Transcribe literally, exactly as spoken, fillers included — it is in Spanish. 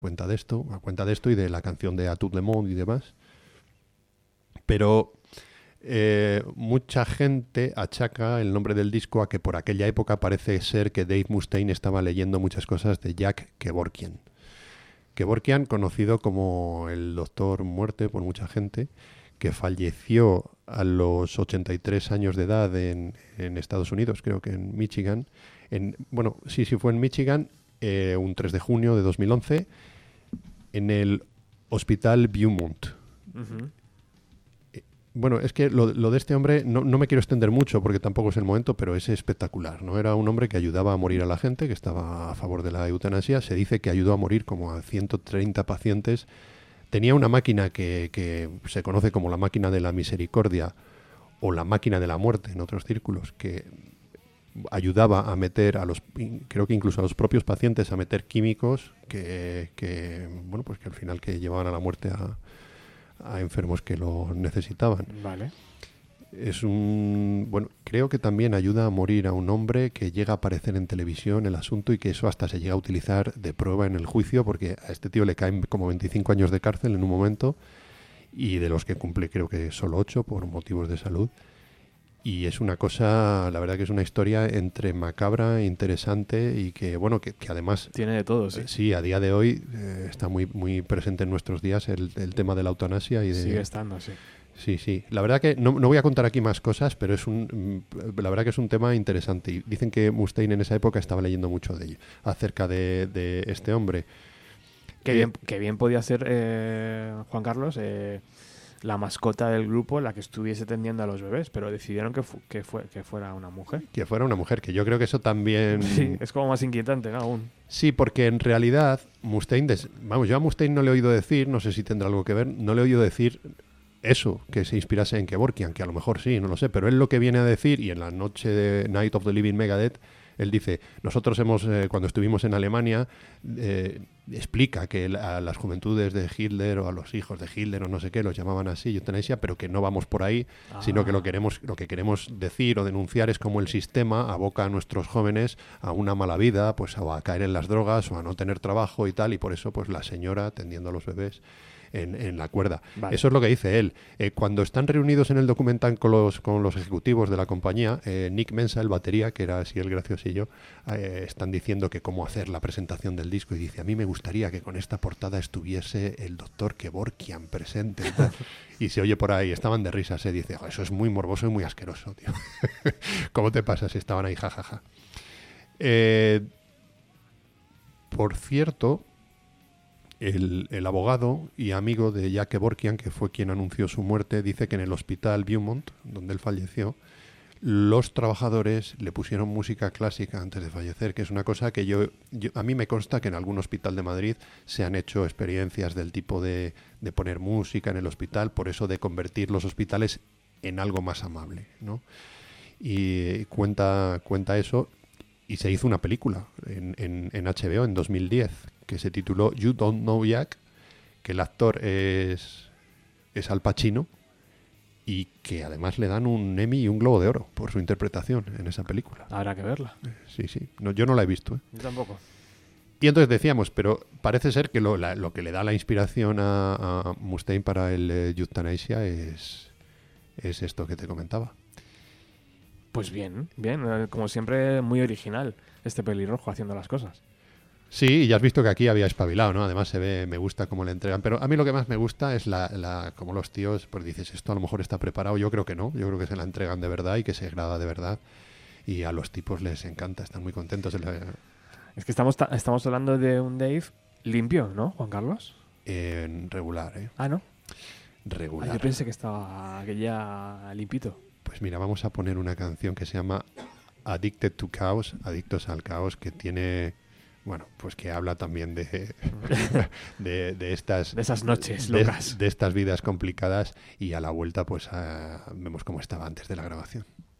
cuenta de esto, a cuenta de esto y de la canción de A Tout le monde y demás. Pero eh, mucha gente achaca el nombre del disco a que por aquella época parece ser que Dave Mustaine estaba leyendo muchas cosas de Jack Kevorkian. Kevorkian, conocido como el Doctor Muerte por mucha gente, que falleció a los ochenta y tres años de edad en, en Estados Unidos, creo que en Michigan. En, bueno, sí, sí fue en Michigan, eh, un tres de junio de dos mil once, en el Hospital Beaumont. Uh-huh. Eh, bueno, es que lo, lo de este hombre, no, no me quiero extender mucho porque tampoco es el momento, pero es espectacular, ¿no? Era un hombre que ayudaba a morir a la gente, que estaba a favor de la eutanasia. Se dice que ayudó a morir como a ciento treinta pacientes. Tenía una máquina que, que se conoce como la máquina de la misericordia o la máquina de la muerte en otros círculos, que ayudaba a meter a los, creo que incluso a los propios pacientes, a meter químicos que, que bueno, pues que al final que llevaban a la muerte a, a enfermos que lo necesitaban. Vale. Es un, bueno, creo que también ayuda a morir a un hombre que llega a aparecer en televisión el asunto y que eso hasta se llega a utilizar de prueba en el juicio, porque a este tío le caen como veinticinco años de cárcel en un momento, y de los que cumple creo que solo ocho por motivos de salud. Y es una cosa, la verdad que es una historia entre macabra e interesante y que, bueno, que, que además... Tiene de todo, sí. Eh, sí, a día de hoy eh, está muy muy presente en nuestros días el, el tema de la eutanasia y de... Sigue estando, sí. Sí, sí. La verdad que no, no voy a contar aquí más cosas, pero es un, la verdad que es un tema interesante. Y dicen que Mustaine en esa época estaba leyendo mucho de ello, acerca de, de este hombre. Qué Eh, bien, qué bien podía ser, eh, Juan Carlos, eh, la mascota del grupo, la que estuviese atendiendo a los bebés, pero decidieron que, fu que, fue que fuera una mujer. Que fuera una mujer, que yo creo que eso también... Sí, es como más inquietante, ¿no? Aún. Sí, porque en realidad Mustaine, des... vamos, yo a Mustaine no le he oído decir, no sé si tendrá algo que ver, no le he oído decir eso, que se inspirase en Kevorkian, que a lo mejor sí, no lo sé, pero él lo que viene a decir, y en la noche de Night of the Living Megadeth, él dice, nosotros hemos, eh, cuando estuvimos en Alemania, eh, explica que a las juventudes de Hitler o a los hijos de Hitler o no sé qué, los llamaban así, eutanasia, pero que no vamos por ahí, Ah. sino que lo, queremos, lo que queremos decir o denunciar es cómo el sistema aboca a nuestros jóvenes a una mala vida, pues o a caer en las drogas o a no tener trabajo y tal, y por eso pues la señora atendiendo a los bebés En, en la cuerda. Vale. Eso es lo que dice él. Eh, cuando están reunidos en el documental con los, con los ejecutivos de la compañía, eh, Nick Mensa, el batería, que era así el graciosillo, eh, están diciendo que cómo hacer la presentación del disco y dice, a mí me gustaría que con esta portada estuviese el doctor Kevorkian presente y tal. Y se oye por ahí, estaban de risa, se dice, eso es muy morboso y muy asqueroso, tío. ¿Cómo te pasa si estaban ahí, jajaja? Eh, por cierto, El, el abogado y amigo de Jack Kevorkian, que fue quien anunció su muerte, dice que en el hospital Beaumont, donde él falleció, los trabajadores le pusieron música clásica antes de fallecer, que es una cosa que yo, yo a mí me consta que en algún hospital de Madrid se han hecho experiencias del tipo de, de poner música en el hospital, por eso de convertir los hospitales en algo más amable, ¿no? Y cuenta, cuenta eso, y se hizo una película en, en, en H B O en dos mil diez, que se tituló You Don't Know Jack, que el actor es, es Al Pacino y que además le dan un Emmy y un Globo de Oro por su interpretación en esa película. Habrá que verla. Sí, sí. No, yo no la he visto, ¿eh? Yo tampoco. Y entonces decíamos, pero parece ser que lo, la, lo que le da la inspiración a, a Mustaine para el eh, Euthanasia es, es esto que te comentaba. Pues bien, bien. eh, Como siempre, muy original este pelirrojo haciendo las cosas. Sí, y ya has visto que aquí había espabilado, ¿no? Además se ve, me gusta cómo le entregan. Pero a mí lo que más me gusta es la, la como los tíos, pues dices, esto a lo mejor está preparado. Yo creo que no. Yo creo que se la entregan de verdad y que se graba de verdad. Y a los tipos les encanta, están muy contentos. Es que estamos, ta- estamos hablando de un Dave limpio, ¿no, Juan Carlos? En regular, ¿eh? Ah, ¿no? Regular. Ah, yo pensé que estaba que ya limpito. Pues mira, vamos a poner una canción que se llama Addicted to Chaos, Adictos al Caos, que tiene... Bueno, pues que habla también de, de, de estas... De esas noches de, locas. de estas vidas complicadas y a la vuelta pues a, vemos cómo estaba antes de la grabación.